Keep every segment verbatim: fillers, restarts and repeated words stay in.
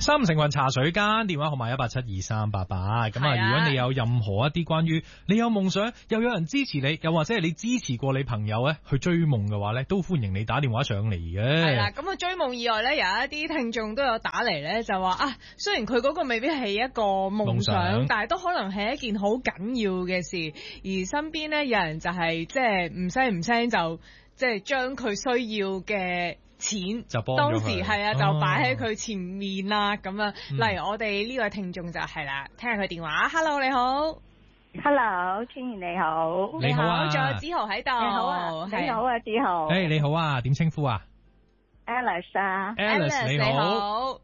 三成運茶水間電話號碼一八七二三八八。咁啊，如果你有任何一啲關於你有夢想，又有人支持你，又或者係你支持過你朋友咧去追夢嘅話咧，都歡迎你打電話上嚟嘅。 係啦，咁啊追夢以外咧，有一啲聽眾都有打嚟咧，就話啊，雖然佢嗰個未必係一個夢想，夢想但係都可能係一件好緊要嘅事，而身邊咧有人就係即係唔聲唔聲就即係將佢需要嘅錢就幫當時係啊，就擺喺佢前面啦咁啊。例如我哋呢個聽眾就係啦，聽下佢電話。Hello， 你好。 Hello，千言你好。 你好啊， 仲有子豪喺度。 你好啊，你好啊，子豪。 誒，你好啊，點稱呼啊 ？Alice 啊 ，Alice 你好。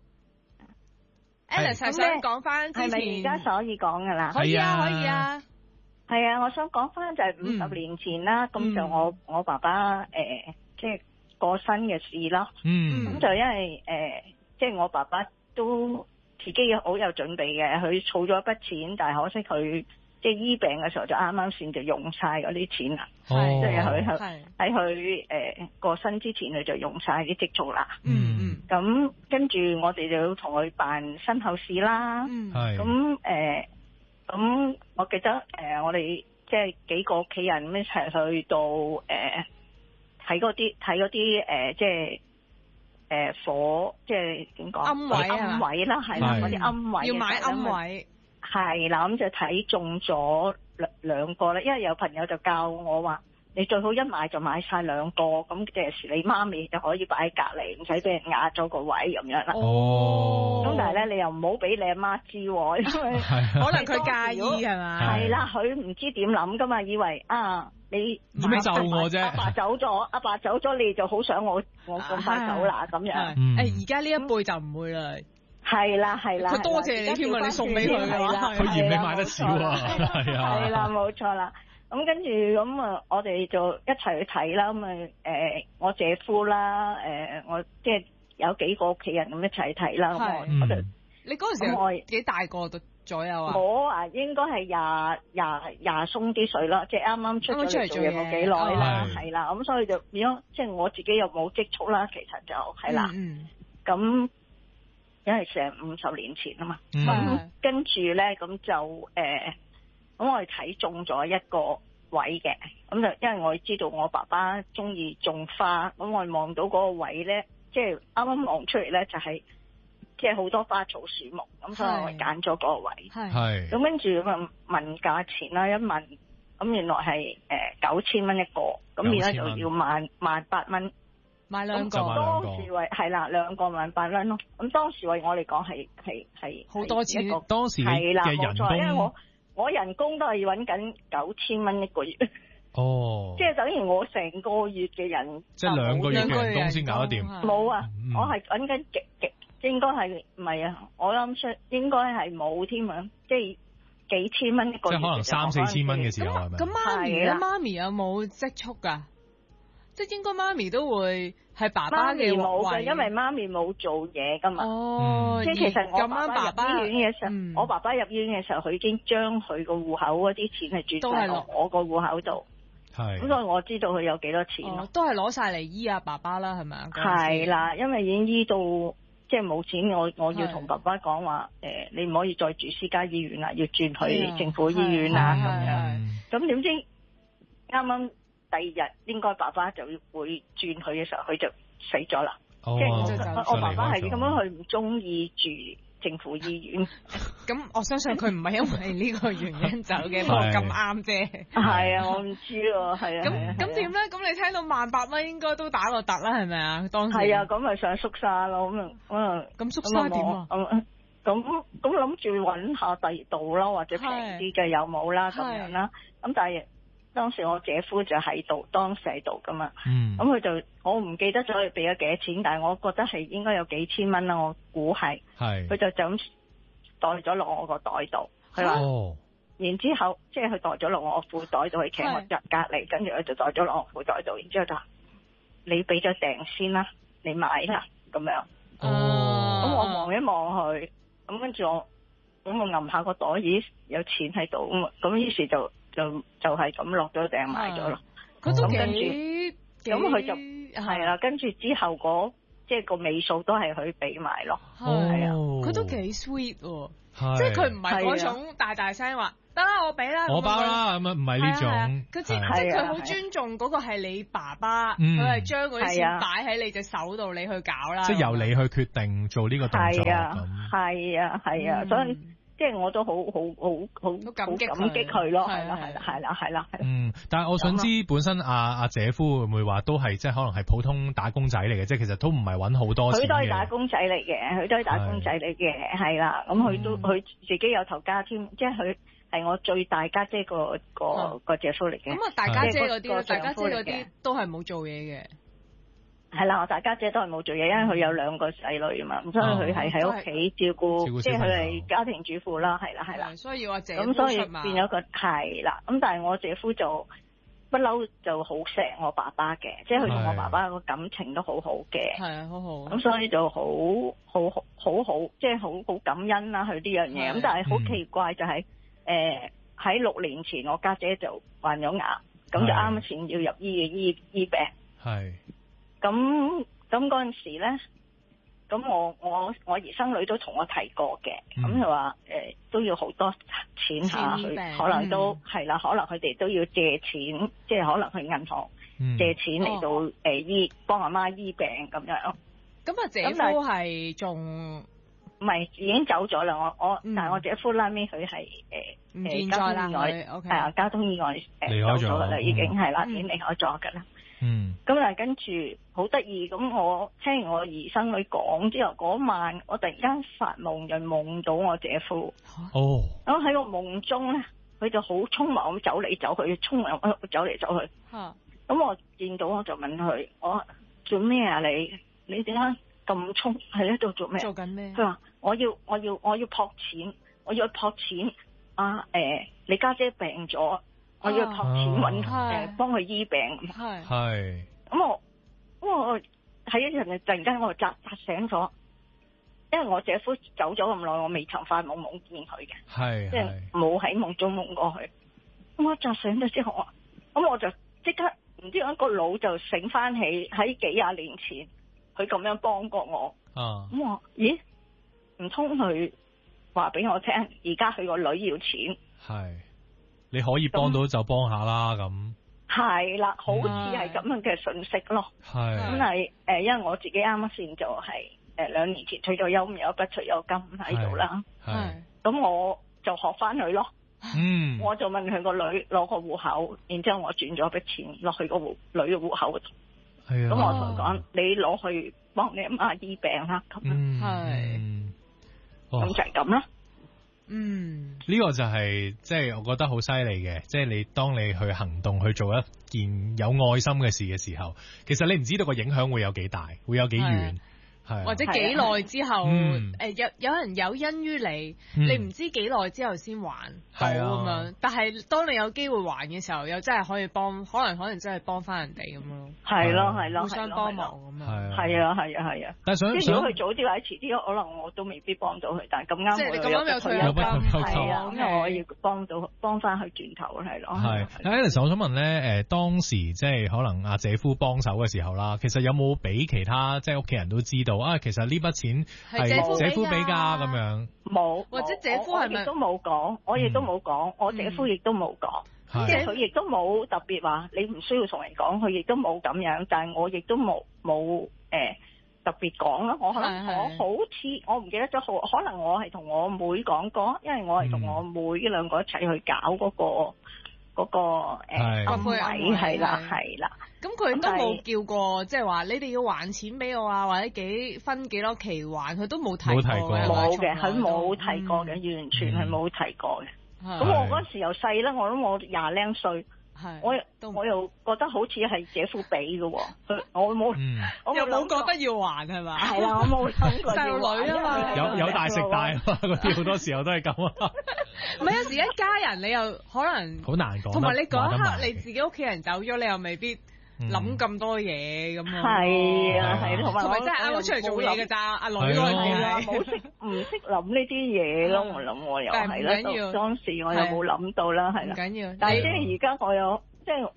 Alice 係想講翻之前， 係咪而家所以講噶啦？ 可以啊，可以啊。 係啊，我想講翻就係五十年前啦，咁、嗯、就我我爸爸誒，即、呃、係、就是、過身嘅事咯。嗯，咁就因為誒，即、呃、係、就是、我爸爸都自己好有準備嘅，佢儲咗一筆錢，但係可惜佢即係醫病嘅時候就啱啱先就用晒嗰啲錢啦。即係佢喺喺佢誒過身之前，佢就用晒啲積蓄啦。嗯嗯。咁跟住我哋就要同佢辦身後事啦。嗯，係。咁誒。咁我記得誒、呃，我哋即係幾個屋企人咁一齊去到誒睇嗰啲睇嗰啲誒，即係誒、呃、火，即係點講？ 龕位啊， 龕位啦，係啦，嗰啲龕位要買龕位， 係啦，咁就睇中咗兩兩個啦。因為有朋友就教我話，你最好一買就買晒兩個，咁嘅時你媽咪就可以擺喺隔籬，唔使俾人壓咗個位咁樣啦。哦，咁但係咧，你又唔好俾你阿媽知，因為可能佢介意係嘛？ 係啦，佢唔知點諗噶嘛，以為啊你做咩咒我啫？ 阿爸走咗，阿爸走咗，你就好想我我咁快走啦咁樣。 誒，而家呢一輩就唔會啦。 係啦係啦， 佢多謝你添啊！你送俾佢嘅話， 佢嫌你買得少啊，係啊， 係啦，冇錯啦。咁跟住咁啊，我哋就一齊去睇啦。咁啊，誒，我姐夫啦，誒，我即係有幾個屋企人咁一齊睇啦。咁我我就你嗰陣時我幾大個左右啊？ 我啊，應該係廿廿廿鬆啲歲啦，即係啱啱出咗嚟做嘢冇幾耐啦，係啦。咁所以就變咗，即係我自己又冇積蓄啦，其實就係啦。咁因為成五十年前啊嘛，咁跟住咧，咁就誒。咁我哋睇中咗一個位嘅，咁就因為我知道我爸爸中意種花，咁我哋望到嗰個位咧，即係啱啱望出嚟咧就係即係好多花草樹木，咁所以我揀咗嗰個位。係，咁跟住咁啊問價錢啦，一問咁原來係誒九千蚊一個，咁而家就要萬萬八蚊買兩個。 當時為係啦，兩個萬八蚊咯。咁當時為我嚟講係係係好多錢。 當時嘅人工， 因為我。我人工都係揾緊九千蚊一個月，哦，即係等於我成個月嘅人， 即係兩個月嘅人工先搞得掂。 冇啊，嗯、我係揾緊極極，應該係唔係啊？我諗出應該係冇添啊，即係幾千蚊一個月， 即係可能三四千蚊嘅時候係咪？ 咁媽咪咧，媽咪有冇積蓄噶？即係應該媽咪都會係爸爸嘅冇嘅，因為媽咪冇做嘢噶嘛。哦，即係其實我爸爸入醫院嘅時候，嗯、我爸爸入醫院嘅時候，佢已經將佢個戶口嗰啲錢係轉晒落我個戶口度。係，咁所以我知道佢有幾多錢咯、 哦。都係攞晒嚟醫啊爸爸啦，係咪啊？ 係啦，因為已經醫到即係冇錢，我我要同爸爸講話，誒、呃，你唔可以再住私家醫院啦，要轉去政府醫院啦咁樣。咁點知啱啱？第二日應該爸爸就會轉去嘅時候，佢就死咗啦。哦、即係我爸爸係咁樣，佢唔中意住政府醫院。 咁我相信佢唔係因為呢個原因走嘅，不過咁啱啫。係啊，我唔知喎，係啊。 咁咁點咧？咁你聽到萬八蚊應該都打個突啦，係咪啊？當時係啊，咁咪上縮沙咯，咁啊，嗯， 咁縮沙點啊？ 咁咁諗住揾下第二度啦，或者平啲嘅有冇啦，咁樣啦。咁但係。當時我姐夫就喺度，當時喺度噶嘛，咁佢、嗯、就我唔記得咗佢俾咗幾多錢，但係我覺得係應該有幾千蚊啦，我估係，佢就就咁袋咗落我個袋度，佢話，哦、然之後即係佢袋咗落我褲袋度，佢企我隔隔籬，跟住佢就袋咗落我褲袋度，然之後就話你俾咗訂先啦，你買啦咁樣，咁、哦、我望一望佢，咁跟住我咁我揞下個袋，咦有錢喺度，咁咁於是就。就就係咁落咗訂買咗咯，咁跟住咁佢就係啦，跟住之後嗰即即係個尾數都係佢俾埋咯。 係啊，佢都幾 sweet 喎，即係佢唔係嗰種大大聲話得啦，我俾啦， 我包啦咁樣，唔係呢種。 佢即即係佢好尊重嗰個係你爸爸，佢係將嗰啲錢擺喺你隻手度，你去搞啦。 即係由你去決定做呢個動作咁。 係啊，係啊，係啊，所以。即係我都好好好好好感激佢咯，係啦係啦係啦係啦。 嗯，但係我想知本身阿阿姐夫會唔會話都係即係可能係普通打工仔嚟嘅，即係其實都唔係揾好多錢嘅。 佢都係打工仔嚟嘅，佢都係打工仔嚟嘅，係啦。咁佢都佢自己有頭家添，即係佢係我最大家姐個個個姐夫嚟嘅。 咁啊，大家姐嗰啲，大家姐嗰啲都係冇做嘢嘅。 係啦，我大家姐都係冇做嘢，因為佢有兩個細女啊嘛，咁所以佢係喺屋企照顧，即係佢係家庭主婦啦，係啦係啦。 所以話姐夫咁所以變咗個係啦，咁但係我姐夫就不嬲就好錫我爸爸嘅，即係佢同我爸爸個感情都好好嘅。 係啊，好好。 咁所以就好好好好好，即係好好感恩啦佢呢樣嘢。咁但係好奇怪就係誒喺六年前我家姐就患咗癌，咁就啱前要入醫嘅醫醫病。係。咁咁嗰陣時咧，咁我我我兒生女都同我提過嘅，咁就話誒都要好多錢下去，可能都係啦、嗯，可能佢哋都要借錢，即係可能去銀行借錢嚟到誒、嗯呃、醫幫阿媽醫病咁樣。 咁啊，姐夫係仲唔係已經走咗啦？我我、嗯、但係我姐夫拉尾佢係誒誒交通意外，係啊交通意外誒走咗噶啦，已經係啦，已經離開咗噶啦。嗯，咁但係跟住好得意，咁我聽完我兒生女講之後，嗰晚我突然間發夢，就夢到我姐夫。哦，咁喺個夢中咧，佢就好匆忙咁走嚟走去，匆忙咁走嚟走去。吓，咁我見到我就問佢：我做咩啊？你你點解咁匆喺呢度做咩？ 做緊咩？ 佢話：我要我要我要撲錢，我要撲錢。啊，誒、呃，你家姐，姐病咗。我要託錢揾誒幫佢醫病，係係咁我咁我喺一日突然間我就扎扎醒咗，因為我姐夫走咗咁耐，我未曾發夢夢見佢嘅，係即係冇喺夢中夢過去。咁我扎醒咗之後，咁我就即刻唔知點解個腦就醒翻起喺幾廿年前佢咁樣幫過我。啊！咁我咦？唔通佢話俾我聽，而家佢個女要錢？係。 你可以幫到就幫下啦，咁係啦，好似係咁樣嘅信息咯。係咁係誒，因為我自己啱啱先就係誒兩年前退咗休，咁有一筆退休金喺度啦。係咁我就學翻佢咯。嗯，我就問佢個女攞個戶口，然之後我轉咗筆錢落去個戶女嘅戶口度。係啊，咁我同佢講，你攞去幫你阿媽醫病啦。咁係，咁就係咁啦。 嗯，呢、這個就係即係我覺得好犀利嘅，即係你當你去行動去做一件有愛心嘅事嘅時候，其實你唔知道個影響會有幾大，會有幾遠。係或者幾耐之後，誒、嗯呃、有有人有恩於你，嗯、你唔知幾耐之後先還到咁樣。但係當你有機會還嘅時候，又真係可以幫，可能可能真係幫翻人哋咁咯。 係咯係咯， 互相幫忙咁樣。 係啊係啊係啊。 但係想， 即係如果佢早啲或者遲啲，可能我都未必幫到佢。但係咁啱， 即係你咁啱有退休金， 係啊，咁我要幫到幫翻佢轉頭係咯。 係。Alice，我想問咧，誒當時即係可能阿姐夫幫手嘅時候啦，其實有冇俾其他即係屋企人都知道啊？其實呢筆錢係姐夫俾㗎咁樣， 冇， 或者姐夫係咪都冇講？我亦都冇講，我姐夫亦都冇講，即係佢亦都冇特別話你唔需要同人講，佢亦都冇咁樣，但係我亦都冇冇誒特別講咯。我可能我好似我唔記得咗，好可能我係同我妹講過，因為我係同我妹兩個一齊去搞嗰個。嗰、那個誒安慰係啦係啦， 咁佢都冇叫過，即係話你哋要還錢俾我啊，或者幾分幾多期還，佢都冇提過嘅， 冇嘅，佢冇提過嘅、嗯，完全係冇提過嘅。咁、嗯、我嗰時又細啦，我諗我廿零歲。我我又覺得好似係姐夫俾嘅喎，我冇、嗯，我又冇覺得要還係嘛？ 係啦，我冇諗過細路女啊嘛， 有有大食大啊嘛，嗰啲好多時候都係咁啊。 唔係有時一家人你又可能好難講， 同埋你嗰一刻你自己屋企人走咗，你又未必諗咁多嘢咁樣。 係啊係，同埋同埋真係啱啱出嚟做嘢嘅咋，阿女嗰陣係啊，冇識唔識諗呢啲嘢咯，我諗我又係啦，當時我又冇諗到啦，係啦。 唔緊要， 但係即係而家我有即係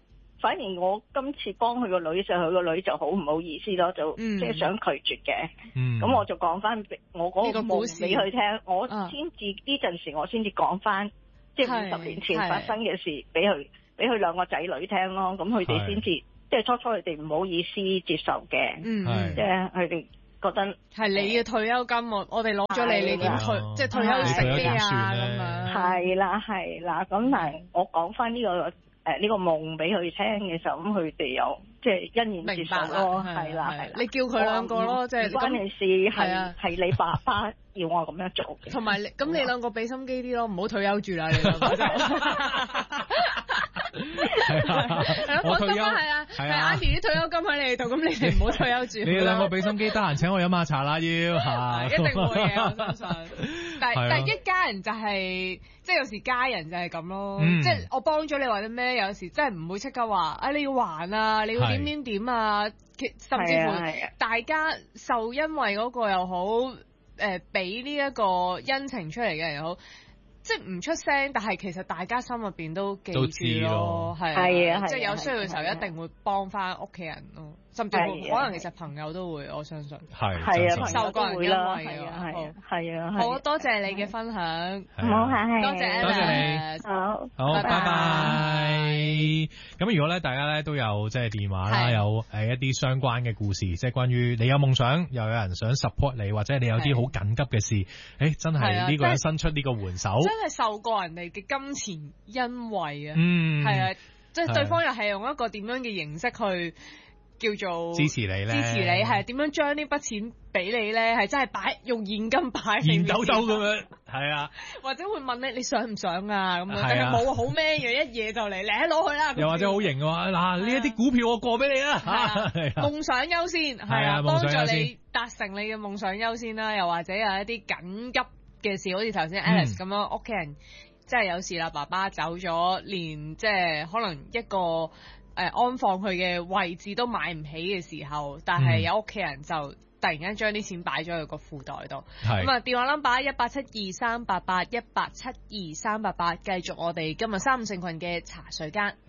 反而我今次幫佢個女就佢個女就好唔好意思咯，就嗯即係想拒絕嘅。 嗯， 咁我就講翻我嗰個夢俾佢聽，我啊先至呢陣時我先至講翻，即係五十年前發生嘅事俾佢俾佢兩個仔女聽咯。咁佢哋先至即係初初佢哋唔好意思接受嘅， 嗯， 即係佢哋覺得係你嘅退休金，我我哋攞咗你，你點退？即係退休食咩啊咁樣？ 係啦係啦，咁但係我講翻呢個。誒呢個夢俾佢聽嘅時候，咁佢哋又即係欣然接受咯，係啦係啦。 你叫佢兩個咯，即係關你事係係你爸爸要我咁樣做嘅。 同埋你咁你兩個俾心機啲咯，唔好退休住啦，你兩個就。係啊，放心啦，係啊，係 Auntie 啲退休金喺你哋度，咁你哋唔好退休住。 你哋兩個俾心機，得閒請我飲下茶啦，要嚇。 一定會嘅，我相信。但係但係一家人就係，即係有時家人就係咁咯。即係我幫咗你或者咩，有時真係唔會即刻話，啊你要還啊，你要點點點啊，甚至乎大家受因為嗰個又好，誒俾呢一個恩情出嚟嘅又好。即係唔出聲，但係其實大家心入邊都記住咯，係係啊， 即係有需要嘅時候一定會幫翻屋企人咯，甚至乎可能其實朋友都會，我相信係係啊， 受個人恩惠係啊係啊係啊， 好多謝你嘅分享， 唔好客氣， 多謝多謝你， 好， 好，拜拜。咁如果咧大家咧都有即係電話啦，有誒一啲相關嘅故事，即係關於你有夢想，又有人想 support 你，或者你有啲好緊急嘅事，誒真係呢個人伸出呢個援手。 真係受過人哋嘅金錢恩惠啊！ 嗯， 係啊，即係對方又係用一個點樣嘅形式去叫做支持你咧？ 支持你係點樣將呢筆錢俾你咧？係真係擺用現金擺現兜兜咁樣，係啊， 或者會問你你想唔想啊？咁樣定係冇好咩嘅一嘢就嚟，你攞去啦！ 又或者好型嘅話，嗱呢一啲股票我過俾你啦嚇， 夢想優先係啊，幫助你達成你嘅夢想優先啦。又或者有一啲緊急嘅事，好似頭先 Alice 咁樣，屋企人即係有事啦，爸爸走咗，連即係可能一個誒、呃、安放佢嘅位置都買唔起嘅時候，但係有屋企人就突然間將啲錢擺咗喺個褲袋度。咁啊，電話 number 一八七二三八八一八七二三八八，繼續我哋今日三五成群嘅茶水間。